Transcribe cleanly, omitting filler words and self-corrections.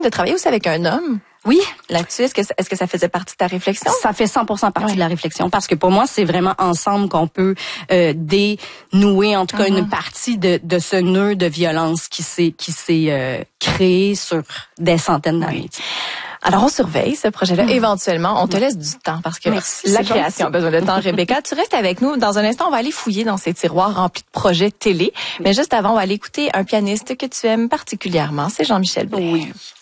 de travailler aussi avec un homme. Oui. Là-dessus, est-ce que ça faisait partie de ta réflexion? Ça fait 100% partie de la réflexion parce que pour moi, c'est vraiment ensemble qu'on peut dénouer en tout cas une partie de ce nœud de violence qui s'est créé sur des centaines d'années. Alors, on surveille ce projet-là. Éventuellement, on te laisse du temps parce que la création a besoin de temps. Rebecca, tu restes avec nous. Dans un instant, on va aller fouiller dans ces tiroirs remplis de projets télé. Mais juste avant, on va aller écouter un pianiste que tu aimes particulièrement. C'est Jean-Michel Blais. Oui.